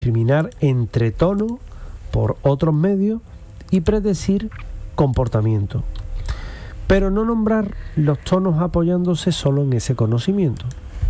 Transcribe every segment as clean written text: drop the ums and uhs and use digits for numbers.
discriminar entre tonos por otros medios y predecir comportamiento, pero no nombrar los tonos apoyándose solo en ese conocimiento.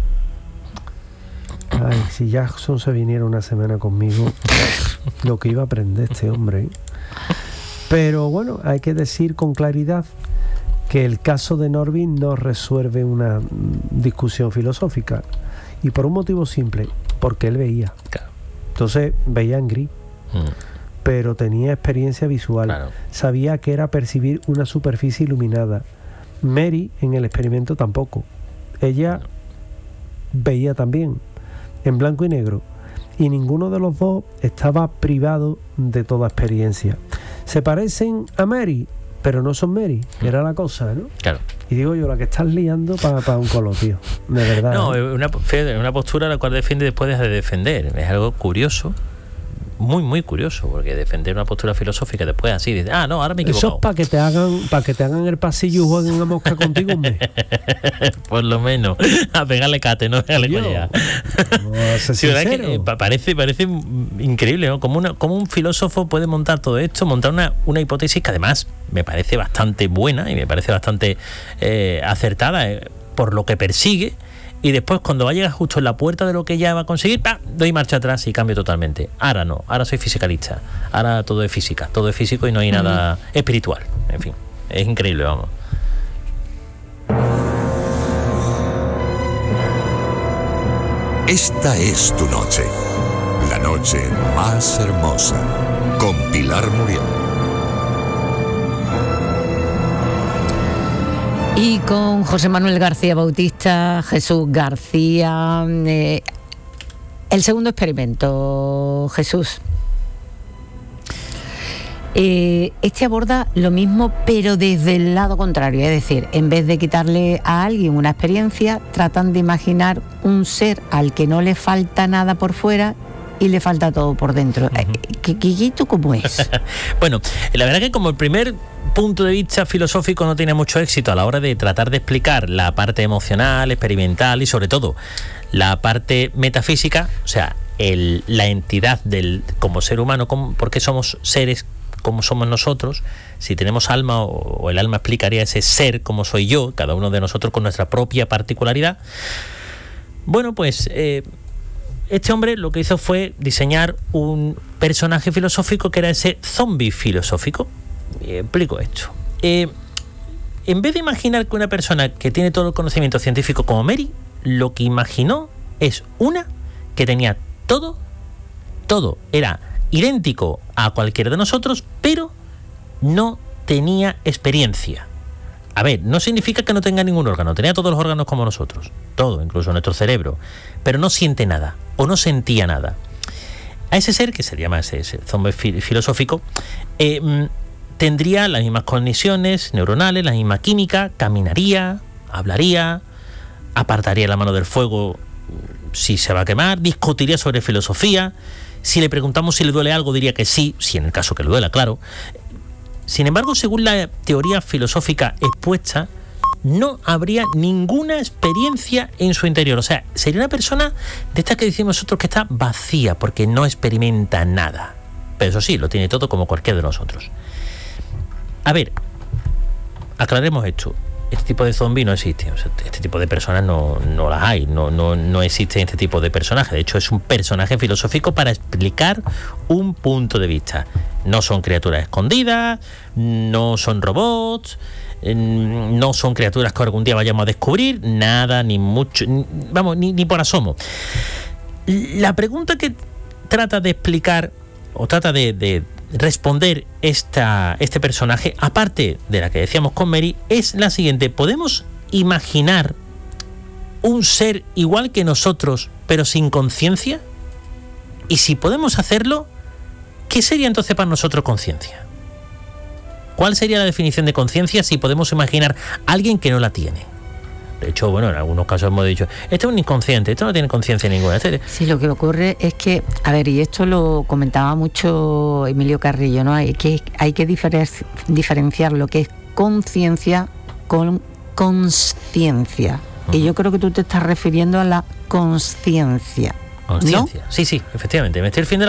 Ay, si Jackson se viniera una semana conmigo, lo que iba a aprender este hombre. Pero bueno, hay que decir con claridad que el caso de Norby no resuelve una discusión filosófica, y por un motivo simple, porque él veía. Entonces veía en gris, pero tenía experiencia visual, sabía que era percibir una superficie iluminada. Mary en el experimento tampoco, ella veía también en blanco y negro, y ninguno de los dos estaba privado de toda experiencia. Se parecen a Mary, pero no son Mary, era la cosa, ¿no? Claro. Y digo yo, la que estás liando para un colo, tío, de verdad. No, una postura la cual defiende después de defender. Es algo curioso, muy, muy curioso, porque defender una postura filosófica después así, dice, no, ahora me he equivocado. Eso es para que te hagan el pasillo y jueguen a mosca contigo, hombre. Por lo menos, a pegarle cate, no pegarle collar. Sí, verdad que parece increíble, ¿no? Como un filósofo puede montar todo esto, montar una hipótesis que además me parece bastante buena y me parece bastante acertada por lo que persigue. Y después, cuando va a llegar justo en la puerta de lo que ya va a conseguir, doy marcha atrás y cambio totalmente. Ahora no, ahora soy fisicalista. Ahora todo es física, todo es físico y no hay nada espiritual. En fin, es increíble, vamos. Esta es tu noche. La noche más hermosa. Con Pilar Muriel. Y con José Manuel García Bautista, Jesús García. El segundo experimento, Jesús. Este aborda lo mismo, pero desde el lado contrario. Es decir, en vez de quitarle a alguien una experiencia, tratan de imaginar un ser al que no le falta nada por fuera y le falta todo por dentro. ¿Qué cómo es? Bueno, la verdad que como el primer punto de vista filosófico no tiene mucho éxito a la hora de tratar de explicar la parte emocional, experimental y sobre todo la parte metafísica, o sea, la entidad como ser humano, por qué somos seres como somos nosotros, si tenemos alma o el alma explicaría ese ser como soy yo, cada uno de nosotros con nuestra propia particularidad. Bueno, pues este hombre lo que hizo fue diseñar un personaje filosófico que era ese zombie filosófico. Explico esto. En vez de imaginar que una persona que tiene todo el conocimiento científico como Mary, lo que imaginó es una que tenía todo, era idéntico a cualquiera de nosotros, pero no tenía experiencia. A ver, no significa que no tenga ningún órgano, tenía todos los órganos como nosotros, todo, incluso nuestro cerebro, pero no siente nada, o no sentía nada. A ese ser, que se llama ese zombie filosófico, tendría las mismas conexiones neuronales, la misma química, caminaría, hablaría, apartaría la mano del fuego si se va a quemar, discutiría sobre filosofía. Si le preguntamos si le duele algo, diría que sí, si en el caso que le duela, claro. Sin embargo, según la teoría filosófica expuesta, no habría ninguna experiencia en su interior. O sea, sería una persona de estas que decimos nosotros que está vacía, porque no experimenta nada. Pero eso sí, lo tiene todo como cualquiera de nosotros. A ver, aclaremos esto. Este tipo de zombie no existe. O sea, este tipo de personas no las hay. No existe este tipo de personaje. De hecho, es un personaje filosófico para explicar un punto de vista. No son criaturas escondidas, no son robots, no son criaturas que algún día vayamos a descubrir, nada, ni mucho, ni por asomo. La pregunta que trata de explicar o trata de responder este personaje, aparte de la que decíamos con Mary, es la siguiente: ¿podemos imaginar un ser igual que nosotros pero sin conciencia? Y si podemos hacerlo, ¿qué sería entonces para nosotros conciencia? ¿Cuál sería la definición de conciencia si podemos imaginar a alguien que no la tiene? De hecho, bueno, en algunos casos hemos dicho, este es un inconsciente, esto no tiene conciencia ninguna. Sí, lo que ocurre es que, a ver, y esto lo comentaba mucho Emilio Carrillo, ¿no? Hay que diferenciar lo que es conciencia con consciencia. Y yo creo que tú te estás refiriendo a la consciencia. Conciencia. Sí, efectivamente. Me estoy refiriendo